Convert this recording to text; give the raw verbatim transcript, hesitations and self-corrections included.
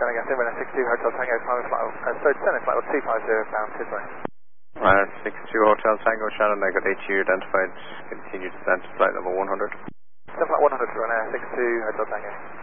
Tango, Simon six two Hotel Tango, time flight, uh, sorry, descending flight two five zero, bound Tisway. Right, six two Hotel Tango, Shannon, negative H U identified, continue descent to flight level one hundred. Descent flight one hundred, run air six two Hotel Tango.